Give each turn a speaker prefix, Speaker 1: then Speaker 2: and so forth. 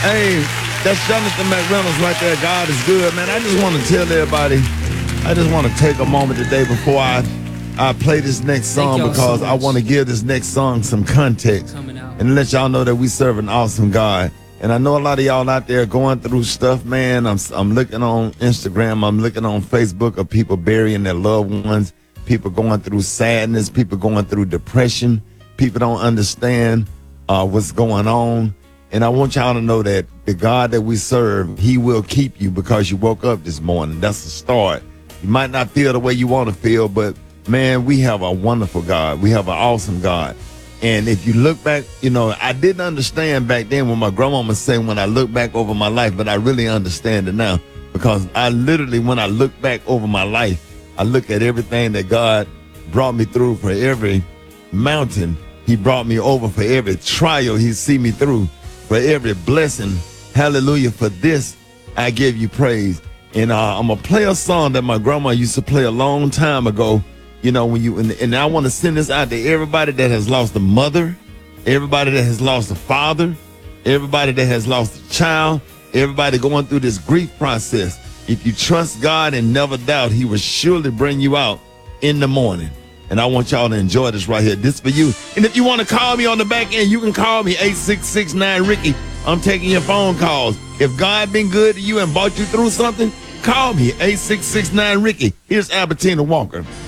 Speaker 1: Hey, that's Jonathan McReynolds right there. God is good, man. I just want to tell everybody, I just want to take a moment today before I play this next song because I want to give this next song some context and let y'all know that we serve an awesome God. And I know a lot of y'all out there going through stuff, man. I'm looking on Instagram, I'm looking on Facebook of people burying their loved ones, people going through sadness, people going through depression, people don't understand what's going on. And I want y'all to know that the God that we serve, he will keep you because you woke up this morning. That's the start. You might not feel the way you want to feel, but man, we have a wonderful God. We have an awesome God. And if you look back, you know, I didn't understand back then when my grandmama said when I look back over my life, but I really understand it now because I literally, when I look back over my life, I look at everything that God brought me through. For every mountain he brought me over, for every trial he see me through, for every blessing. Hallelujah. For this, I give you praise. And I'm going to play a song that my grandma used to play a long time ago. You know, when you, and I want to send this out to everybody that has lost a mother, everybody that has lost a father, everybody that has lost a child, everybody going through this grief process. If you trust God and never doubt, he will surely bring you out in the morning. And I want y'all to enjoy this right here. This for you. And if you want to call me on the back end, you can call me 866-9-RICKY. I'm taking your phone calls. If God been good to you and brought you through something, call me 866-9-RICKY. Here's Albertina Walker.